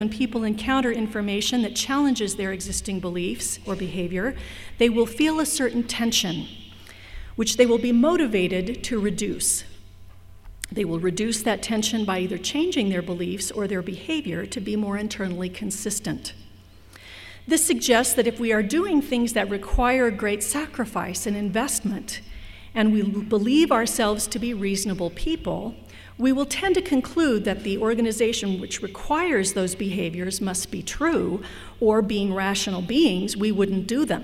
when people encounter information that challenges their existing beliefs or behavior, they will feel a certain tension, which they will be motivated to reduce. They will reduce that tension by either changing their beliefs or their behavior to be more internally consistent. This suggests that if we are doing things that require great sacrifice and investment, and we believe ourselves to be reasonable people, we will tend to conclude that the organization which requires those behaviors must be true, or being rational beings, we wouldn't do them.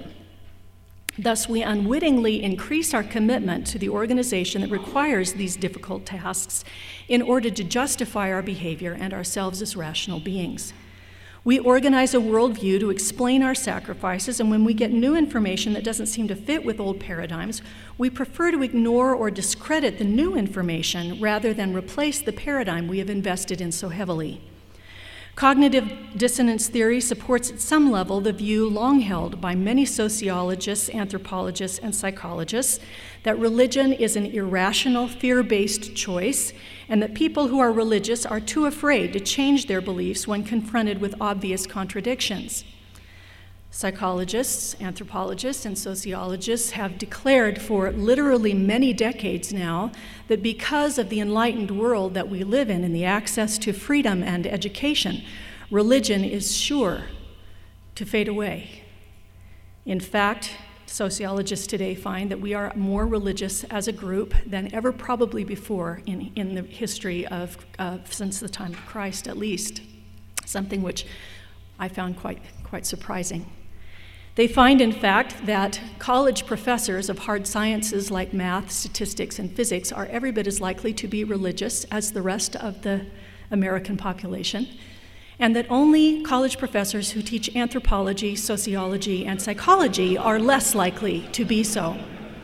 Thus, we unwittingly increase our commitment to the organization that requires these difficult tasks in order to justify our behavior and ourselves as rational beings. We organize a worldview to explain our sacrifices, and when we get new information that doesn't seem to fit with old paradigms, we prefer to ignore or discredit the new information rather than replace the paradigm we have invested in so heavily. Cognitive dissonance theory supports at some level the view long held by many sociologists, anthropologists, and psychologists that religion is an irrational, fear-based choice, and that people who are religious are too afraid to change their beliefs when confronted with obvious contradictions. Psychologists, anthropologists, and sociologists have declared for literally many decades now that because of the enlightened world that we live in and the access to freedom and education, religion is sure to fade away. In fact, sociologists today find that we are more religious as a group than ever probably before in the history of since the time of Christ, at least, something which I found quite surprising. They find, in fact, that college professors of hard sciences like math, statistics, and physics are every bit as likely to be religious as the rest of the American population, and that only college professors who teach anthropology, sociology, and psychology are less likely to be so.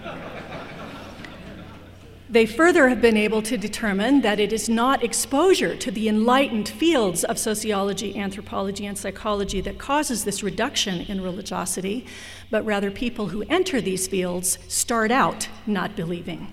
They further have been able to determine that it is not exposure to the enlightened fields of sociology, anthropology, and psychology that causes this reduction in religiosity, but rather people who enter these fields start out not believing.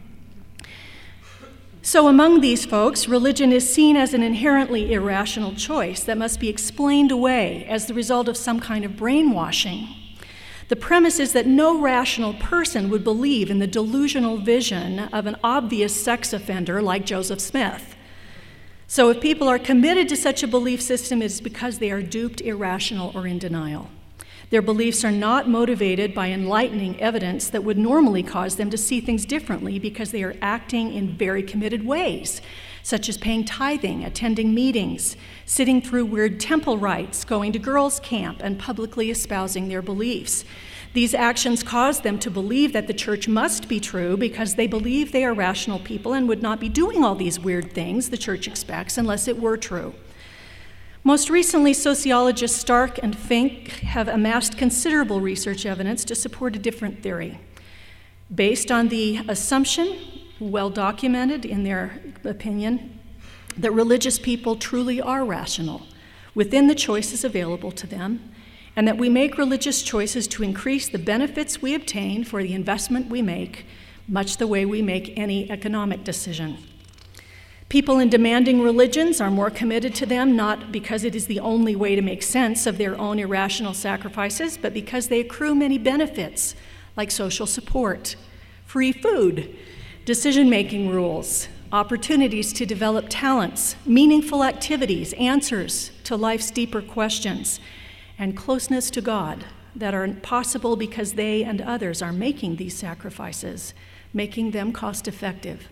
So among these folks, religion is seen as an inherently irrational choice that must be explained away as the result of some kind of brainwashing. The premise is that no rational person would believe in the delusional vision of an obvious sex offender like Joseph Smith. So if people are committed to such a belief system, it is because they are duped, irrational, or in denial. Their beliefs are not motivated by enlightening evidence that would normally cause them to see things differently because they are acting in very committed ways, such as paying tithing, attending meetings, sitting through weird temple rites, going to girls' camp, and publicly espousing their beliefs. These actions cause them to believe that the church must be true because they believe they are rational people and would not be doing all these weird things the church expects unless it were true. Most recently, sociologists Stark and Fink have amassed considerable research evidence to support a different theory. Based on the assumption, well documented in their opinion, that religious people truly are rational within the choices available to them, and that we make religious choices to increase the benefits we obtain for the investment we make, much the way we make any economic decision. People in demanding religions are more committed to them, not because it is the only way to make sense of their own irrational sacrifices, but because they accrue many benefits, like social support, free food, decision-making rules, opportunities to develop talents, meaningful activities, answers to life's deeper questions, and closeness to God that are possible because they and others are making these sacrifices, making them cost-effective.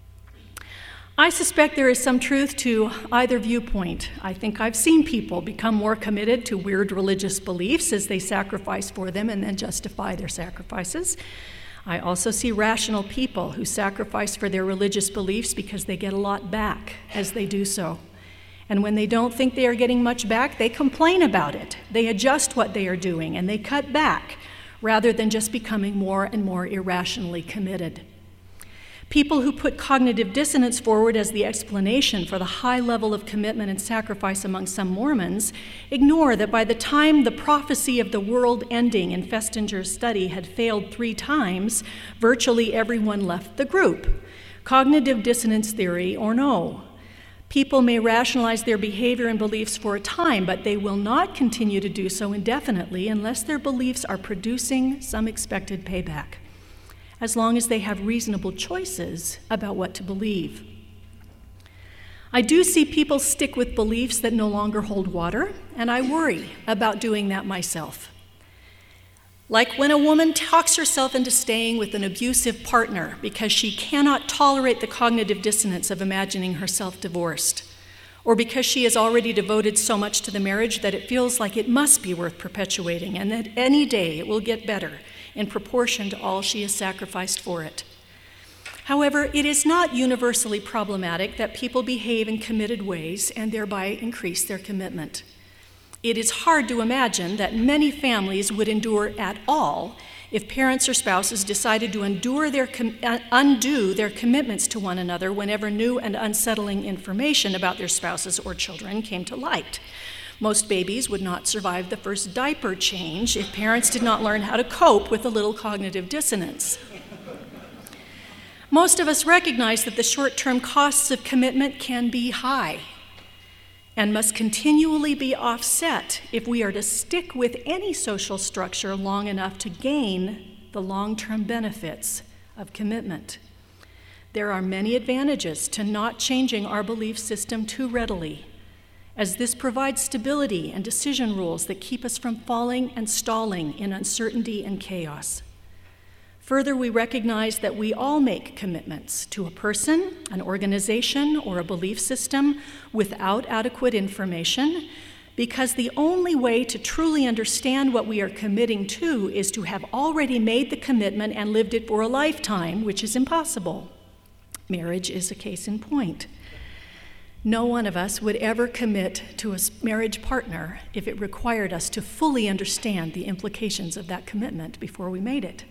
I suspect there is some truth to either viewpoint. I think I've seen people become more committed to weird religious beliefs as they sacrifice for them and then justify their sacrifices. I also see rational people who sacrifice for their religious beliefs because they get a lot back as they do so. And when they don't think they are getting much back, they complain about it. They adjust what they are doing and they cut back rather than just becoming more and more irrationally committed. People who put cognitive dissonance forward as the explanation for the high level of commitment and sacrifice among some Mormons ignore that by the time the prophecy of the world ending in Festinger's study had failed 3 times, virtually everyone left the group. Cognitive dissonance theory or no. People may rationalize their behavior and beliefs for a time, but they will not continue to do so indefinitely unless their beliefs are producing some expected payback, as long as they have reasonable choices about what to believe. I do see people stick with beliefs that no longer hold water, and I worry about doing that myself. Like when a woman talks herself into staying with an abusive partner because she cannot tolerate the cognitive dissonance of imagining herself divorced, or because she has already devoted so much to the marriage that it feels like it must be worth perpetuating and that any day it will get better in proportion to all she has sacrificed for it. However, it is not universally problematic that people behave in committed ways and thereby increase their commitment. It is hard to imagine that many families would endure at all if parents or spouses decided to undo their commitments to one another whenever new and unsettling information about their spouses or children came to light. Most babies would not survive the first diaper change if parents did not learn how to cope with a little cognitive dissonance. Most of us recognize that the short-term costs of commitment can be high and must continually be offset if we are to stick with any social structure long enough to gain the long-term benefits of commitment. There are many advantages to not changing our belief system too readily, as this provides stability and decision rules that keep us from falling and stalling in uncertainty and chaos. Further, we recognize that we all make commitments to a person, an organization, or a belief system without adequate information, because the only way to truly understand what we are committing to is to have already made the commitment and lived it for a lifetime, which is impossible. Marriage is a case in point. No one of us would ever commit to a marriage partner if it required us to fully understand the implications of that commitment before we made it.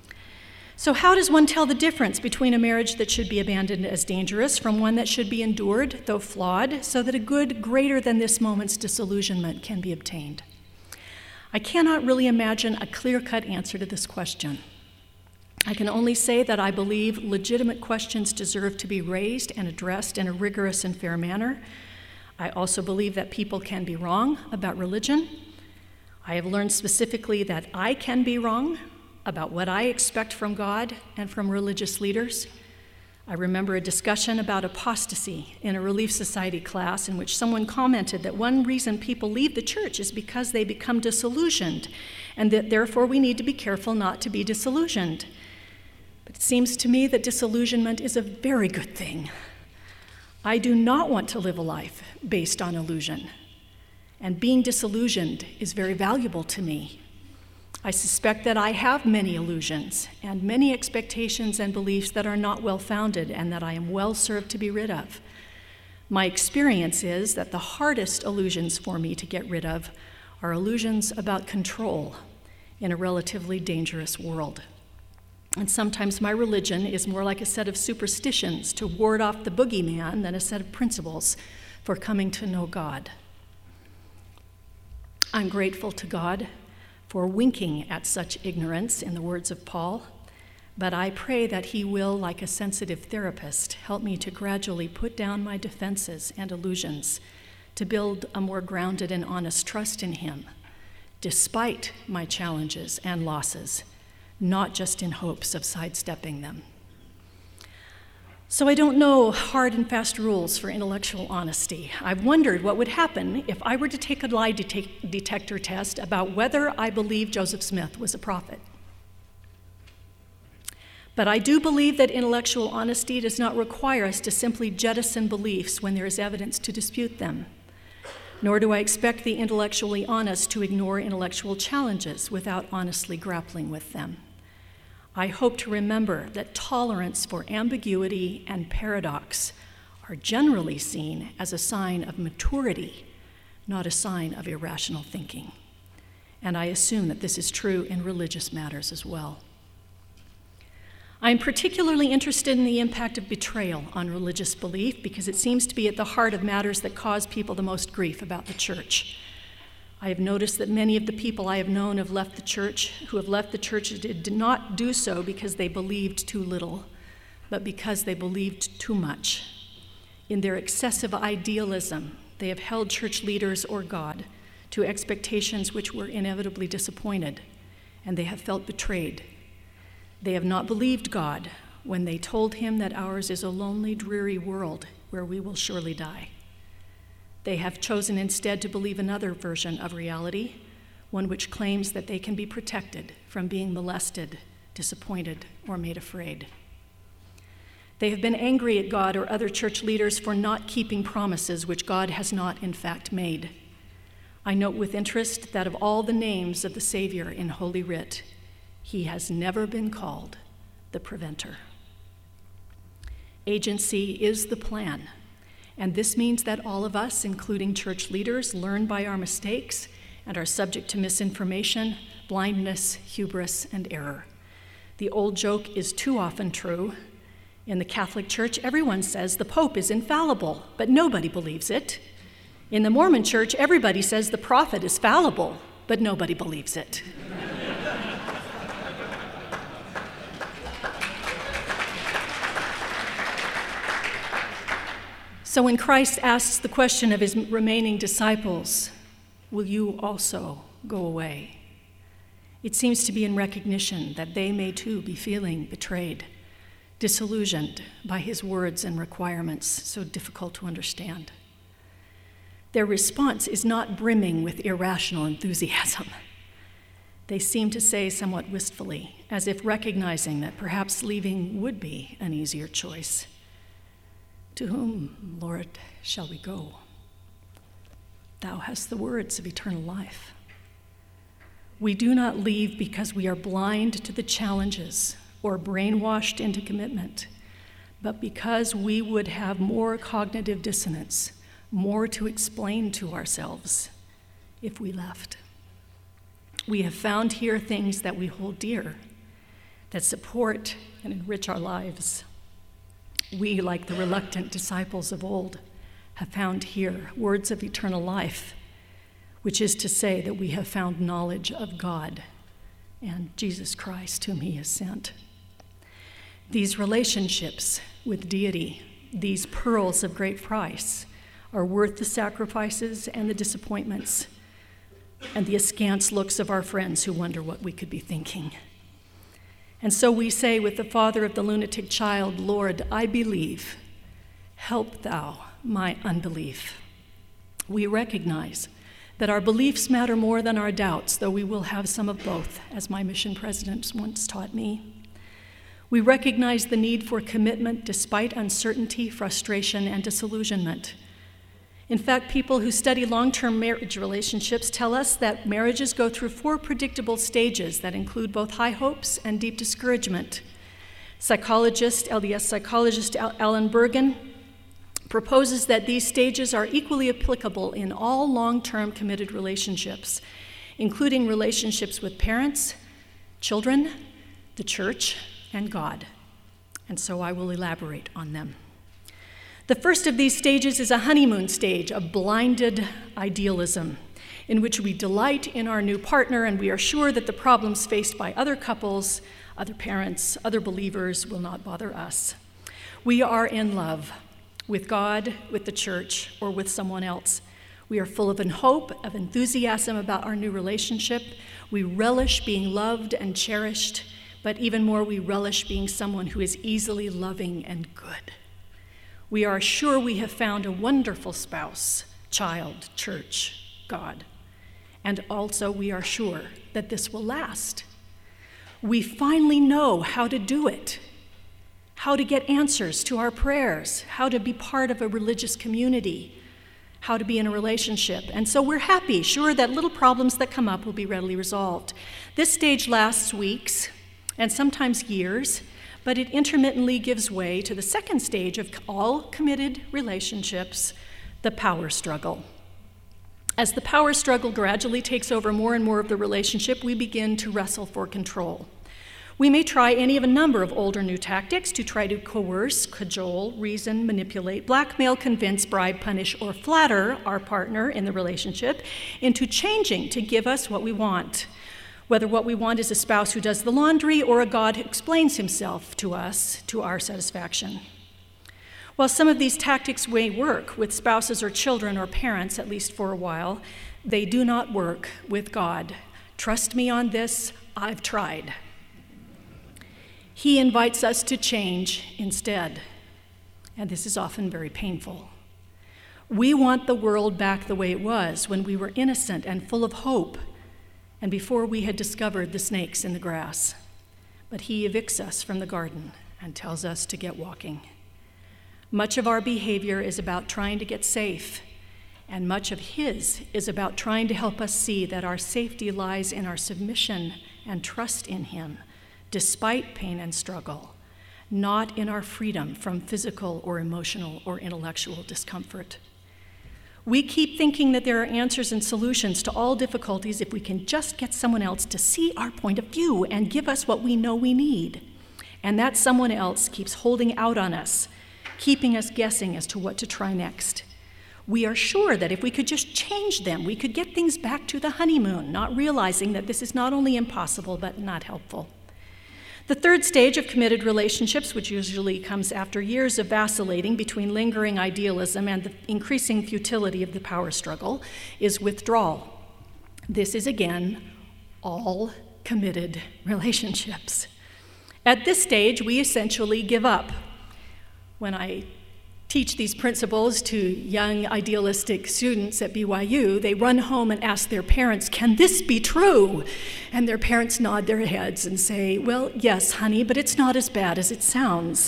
So how does one tell the difference between a marriage that should be abandoned as dangerous from one that should be endured, though flawed, so that a good greater than this moment's disillusionment can be obtained? I cannot really imagine a clear-cut answer to this question. I can only say that I believe legitimate questions deserve to be raised and addressed in a rigorous and fair manner. I also believe that people can be wrong about religion. I have learned specifically that I can be wrong about what I expect from God and from religious leaders. I remember a discussion about apostasy in a Relief Society class in which someone commented that one reason people leave the church is because they become disillusioned, and that therefore we need to be careful not to be disillusioned. But it seems to me that disillusionment is a very good thing. I do not want to live a life based on illusion, and being disillusioned is very valuable to me. I suspect that I have many illusions and many expectations and beliefs that are not well-founded and that I am well-served to be rid of. My experience is that the hardest illusions for me to get rid of are illusions about control in a relatively dangerous world. And sometimes my religion is more like a set of superstitions to ward off the boogeyman than a set of principles for coming to know God. I'm grateful to God for winking at such ignorance, in the words of Paul, but I pray that he will, like a sensitive therapist, help me to gradually put down my defenses and illusions to build a more grounded and honest trust in him, despite my challenges and losses, not just in hopes of sidestepping them. So I don't know hard and fast rules for intellectual honesty. I've wondered what would happen if I were to take a lie detector test about whether I believe Joseph Smith was a prophet. But I do believe that intellectual honesty does not require us to simply jettison beliefs when there is evidence to dispute them. Nor do I expect the intellectually honest to ignore intellectual challenges without honestly grappling with them. I hope to remember that tolerance for ambiguity and paradox are generally seen as a sign of maturity, not a sign of irrational thinking. And I assume that this is true in religious matters as well. I'm particularly interested in the impact of betrayal on religious belief because it seems to be at the heart of matters that cause people the most grief about the church. I have noticed that many of the people I have known who have left the church did not do so because they believed too little, but because they believed too much. In their excessive idealism, they have held church leaders or God to expectations which were inevitably disappointed, and they have felt betrayed. They have not believed God when they told him that ours is a lonely, dreary world where we will surely die. They have chosen instead to believe another version of reality, one which claims that they can be protected from being molested, disappointed, or made afraid. They have been angry at God or other church leaders for not keeping promises which God has not, in fact, made. I note with interest that of all the names of the Savior in Holy Writ, he has never been called the preventer. Agency is the plan, and this means that all of us, including church leaders, learn by our mistakes and are subject to misinformation, blindness, hubris, and error. The old joke is too often true. In the Catholic Church, everyone says the Pope is infallible, but nobody believes it. In the Mormon Church, everybody says the prophet is fallible, but nobody believes it. So when Christ asks the question of his remaining disciples, will you also go away? It seems to be in recognition that they may too be feeling betrayed, disillusioned by his words and requirements so difficult to understand. Their response is not brimming with irrational enthusiasm. They seem to say somewhat wistfully, as if recognizing that perhaps leaving would be an easier choice. To whom, Lord, shall we go? Thou hast the words of eternal life. We do not leave because we are blind to the challenges or brainwashed into commitment, but because we would have more cognitive dissonance, more to explain to ourselves if we left. We have found here things that we hold dear, that support and enrich our lives. We, like the reluctant disciples of old, have found here words of eternal life, which is to say that we have found knowledge of God and Jesus Christ, whom he has sent. These relationships with deity, these pearls of great price, are worth the sacrifices and the disappointments and the askance looks of our friends who wonder what we could be thinking. And so we say with the father of the lunatic child, Lord, I believe, help thou my unbelief. We recognize that our beliefs matter more than our doubts, though we will have some of both, as my mission president once taught me. We recognize the need for commitment despite uncertainty, frustration, and disillusionment. In fact, people who study long-term marriage relationships tell us that marriages go through 4 predictable stages that include both high hopes and deep discouragement. LDS psychologist Alan Bergen proposes that these stages are equally applicable in all long-term committed relationships, including relationships with parents, children, the church, and God. And so I will elaborate on them. The first of these stages is a honeymoon stage of blinded idealism, in which we delight in our new partner and we are sure that the problems faced by other couples, other parents, other believers will not bother us. We are in love with God, with the church, or with someone else. We are full of hope, of enthusiasm about our new relationship. We relish being loved and cherished, but even more, we relish being someone who is easily loving and good. We are sure we have found a wonderful spouse, child, church, God. And also we are sure that this will last. We finally know how to do it, how to get answers to our prayers, how to be part of a religious community, how to be in a relationship. And so we're happy, sure that little problems that come up will be readily resolved. This stage lasts weeks and sometimes years, but it intermittently gives way to the second stage of all committed relationships, the power struggle. As the power struggle gradually takes over more and more of the relationship, we begin to wrestle for control. We may try any of a number of old or new tactics to try to coerce, cajole, reason, manipulate, blackmail, convince, bribe, punish, or flatter our partner in the relationship into changing to give us what we want. Whether what we want is a spouse who does the laundry or a God who explains himself to us to our satisfaction. While some of these tactics may work with spouses or children or parents, at least for a while, they do not work with God. Trust me on this, I've tried. He invites us to change instead, and this is often very painful. We want the world back the way it was when we were innocent and full of hope, and before we had discovered the snakes in the grass. But he evicts us from the garden and tells us to get walking. Much of our behavior is about trying to get safe, and much of his is about trying to help us see that our safety lies in our submission and trust in him, despite pain and struggle, not in our freedom from physical or emotional or intellectual discomfort. We keep thinking that there are answers and solutions to all difficulties if we can just get someone else to see our point of view and give us what we know we need. And that someone else keeps holding out on us, keeping us guessing as to what to try next. We are sure that if we could just change them, we could get things back to the honeymoon, not realizing that this is not only impossible, but not helpful. The third stage of committed relationships, which usually comes after years of vacillating between lingering idealism and the increasing futility of the power struggle, is withdrawal. This is, again, all committed relationships. At this stage, we essentially give up. When I teach these principles to young idealistic students at BYU, they run home and ask their parents, "Can this be true?" And their parents nod their heads and say, "Well, yes, honey, but it's not as bad as it sounds."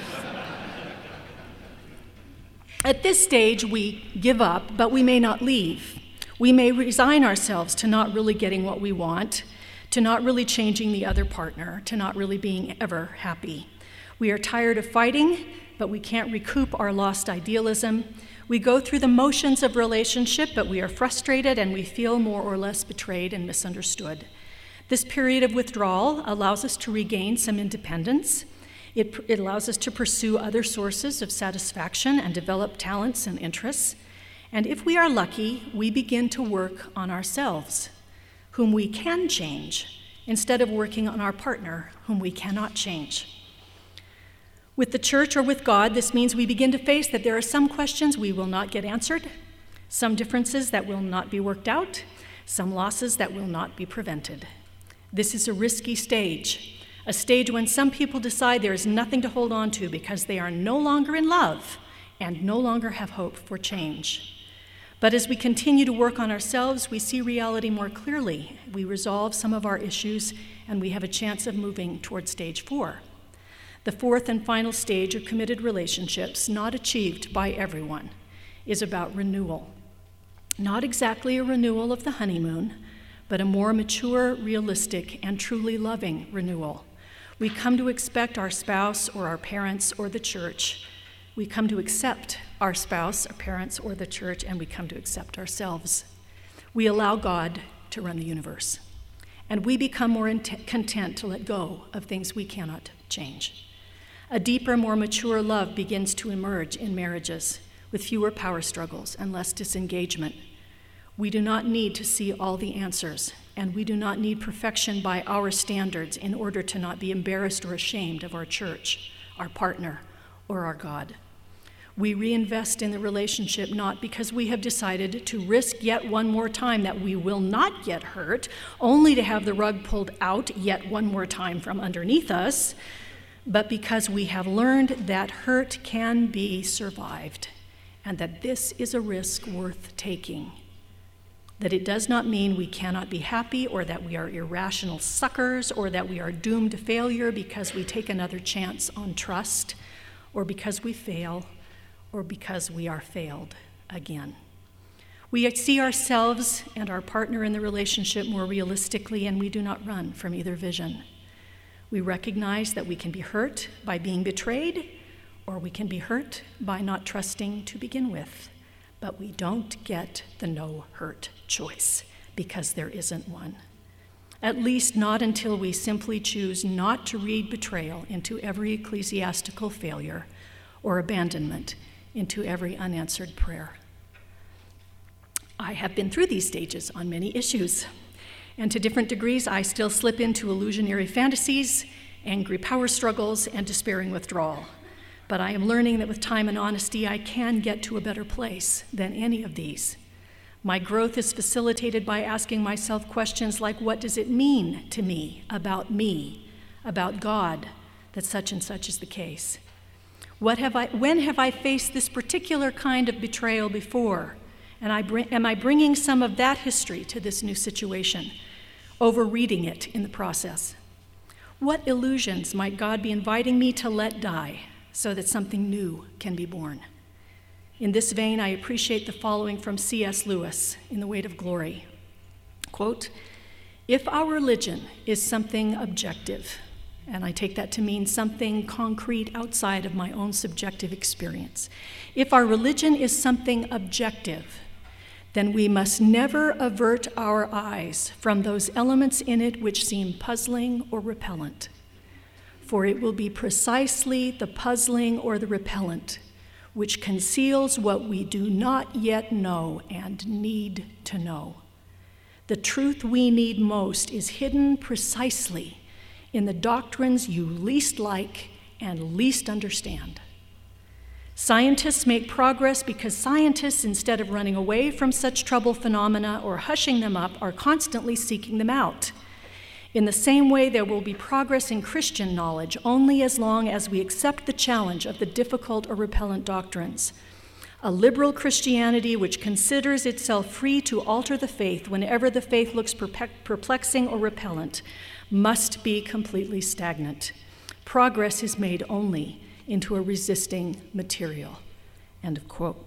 At this stage, we give up, but we may not leave. We may resign ourselves to not really getting what we want, to not really changing the other partner, to not really being ever happy. We are tired of fighting, but we can't recoup our lost idealism. We go through the motions of relationship, but we are frustrated and we feel more or less betrayed and misunderstood. This period of withdrawal allows us to regain some independence. It allows us to pursue other sources of satisfaction and develop talents and interests. And if we are lucky, we begin to work on ourselves, whom we can change, instead of working on our partner, whom we cannot change. With the church or with God, this means we begin to face that there are some questions we will not get answered, some differences that will not be worked out, some losses that will not be prevented. This is a risky stage, a stage when some people decide there is nothing to hold on to because they are no longer in love and no longer have hope for change. But as we continue to work on ourselves, we see reality more clearly. We resolve some of our issues, and we have a chance of moving toward stage 4. The fourth and final stage of committed relationships, not achieved by everyone, is about renewal. Not exactly a renewal of the honeymoon, but a more mature, realistic, and truly loving renewal. We come to expect our spouse or our parents or the church. We come to accept our spouse, our parents, or the church, and we come to accept ourselves. We allow God to run the universe, and we become more content to let go of things we cannot change. A deeper, more mature love begins to emerge in marriages with fewer power struggles and less disengagement. We do not need to see all the answers, and we do not need perfection by our standards in order to not be embarrassed or ashamed of our church, our partner, or our God. We reinvest in the relationship not because we have decided to risk yet one more time that we will not get hurt, only to have the rug pulled out yet one more time from underneath us, but because we have learned that hurt can be survived and that this is a risk worth taking. That it does not mean we cannot be happy or that we are irrational suckers or that we are doomed to failure because we take another chance on trust or because we fail or because we are failed again. We see ourselves and our partner in the relationship more realistically, and we do not run from either vision. We recognize that we can be hurt by being betrayed, or we can be hurt by not trusting to begin with. But we don't get the no hurt choice because there isn't one. At least not until we simply choose not to read betrayal into every ecclesiastical failure or abandonment into every unanswered prayer. I have been through these stages on many issues. And to different degrees, I still slip into illusionary fantasies, angry power struggles, and despairing withdrawal. But I am learning that with time and honesty, I can get to a better place than any of these. My growth is facilitated by asking myself questions like, what does it mean to me, about God, that such and such is the case? When have I faced this particular kind of betrayal before? And am I bringing some of that history to this new situation, overreading it in the process? What illusions might God be inviting me to let die so that something new can be born? In this vein, I appreciate the following from C.S. Lewis in The Weight of Glory. Quote, "If our religion is something objective," and I take that to mean something concrete outside of my own subjective experience, if our religion is something objective, then we must never avert our eyes from those elements in it which seem puzzling or repellent. For it will be precisely the puzzling or the repellent which conceals what we do not yet know and need to know. The truth we need most is hidden precisely in the doctrines you least like and least understand. Scientists make progress because scientists, instead of running away from such troubled phenomena or hushing them up, are constantly seeking them out. In the same way, there will be progress in Christian knowledge only as long as we accept the challenge of the difficult or repellent doctrines. A liberal Christianity which considers itself free to alter the faith whenever the faith looks perplexing or repellent must be completely stagnant. Progress is made only into a resisting material." End of quote.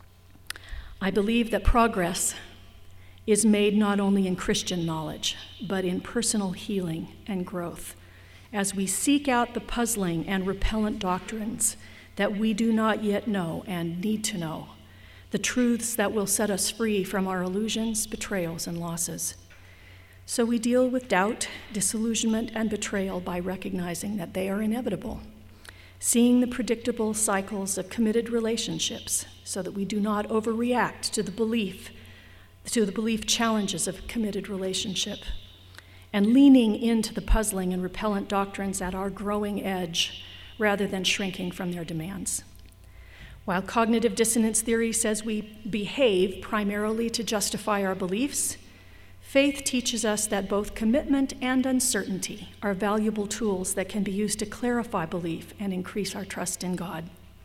I believe that progress is made not only in Christian knowledge, but in personal healing and growth, as we seek out the puzzling and repellent doctrines that we do not yet know and need to know, the truths that will set us free from our illusions, betrayals, and losses. So we deal with doubt, disillusionment, and betrayal by recognizing that they are inevitable, seeing the predictable cycles of committed relationships so that we do not overreact to the belief challenges of a committed relationship, and leaning into the puzzling and repellent doctrines at our growing edge rather than shrinking from their demands. While cognitive dissonance theory says we behave primarily to justify our beliefs, faith teaches us that both commitment and uncertainty are valuable tools that can be used to clarify belief and increase our trust in God.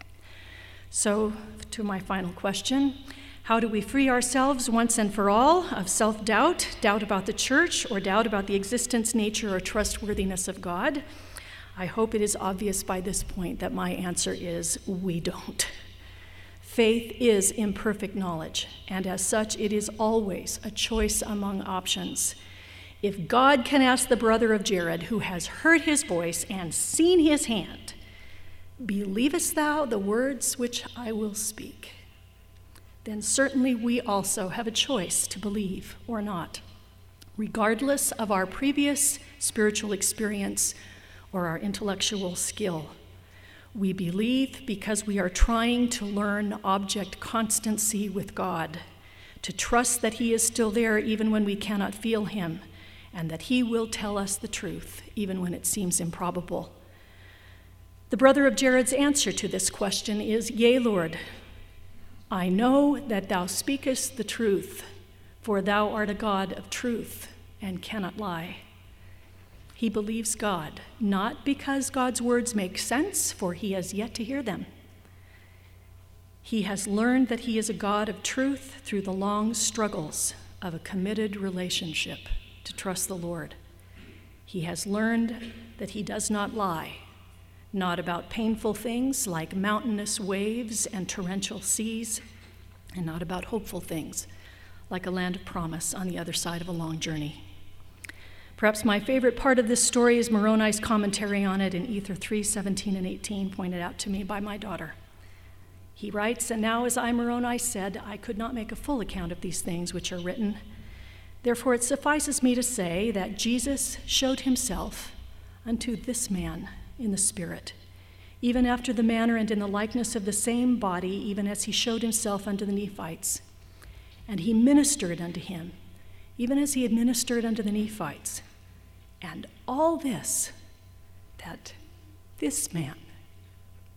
So, to my final question, how do we free ourselves once and for all of self-doubt, doubt about the church, or doubt about the existence, nature, or trustworthiness of God? I hope it is obvious by this point that my answer is we don't. Faith is imperfect knowledge, and as such, it is always a choice among options. If God can ask the brother of Jared, who has heard his voice and seen his hand, "Believest thou the words which I will speak?" then certainly we also have a choice to believe or not, regardless of our previous spiritual experience or our intellectual skill. We believe because we are trying to learn object constancy with God, to trust that He is still there even when we cannot feel Him, and that He will tell us the truth even when it seems improbable. The brother of Jared's answer to this question is, "Yea, Lord, I know that thou speakest the truth, for thou art a God of truth and cannot lie." He believes God, not because God's words make sense, for he has yet to hear them. He has learned that he is a God of truth through the long struggles of a committed relationship to trust the Lord. He has learned that he does not lie, not about painful things like mountainous waves and torrential seas, and not about hopeful things like a land of promise on the other side of a long journey. Perhaps my favorite part of this story is Moroni's commentary on it in Ether 3:17 and 18, pointed out to me by my daughter. He writes, "And now as I, Moroni, said, I could not make a full account of these things which are written. Therefore it suffices me to say that Jesus showed himself unto this man in the Spirit, even after the manner and in the likeness of the same body, even as he showed himself unto the Nephites. And he ministered unto him, even as he had ministered unto the Nephites. And all this, that this man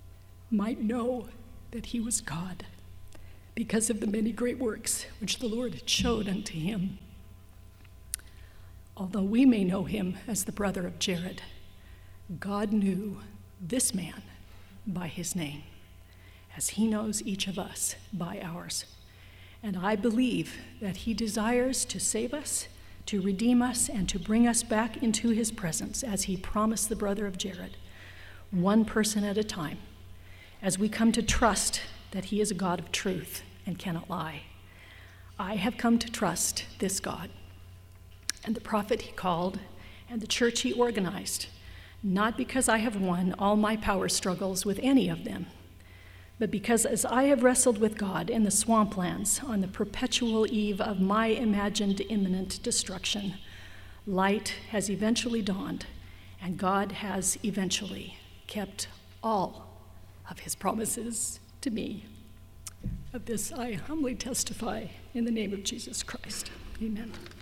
might know that he was God, because of the many great works which the Lord had showed unto him. Although we may know him as the brother of Jared, God knew this man by his name, as he knows each of us by ours. And I believe that he desires to save us, to redeem us, and to bring us back into his presence, as he promised the brother of Jared, one person at a time, as we come to trust that he is a God of truth and cannot lie. I have come to trust this God and the prophet he called and the church he organized, not because I have won all my power struggles with any of them, but because as I have wrestled with God in the swamplands on the perpetual eve of my imagined imminent destruction, light has eventually dawned, and God has eventually kept all of his promises to me. Of this I humbly testify in the name of Jesus Christ. Amen.